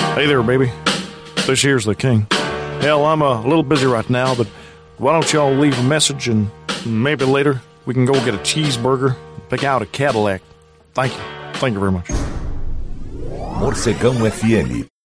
Hey there, baby. This here's the king. Hell, I'm a little busy right now, but why don't y'all leave a message and maybe later we can go get a cheeseburger and pick out a Cadillac. Thank you. Thank you very much. Morcegão FM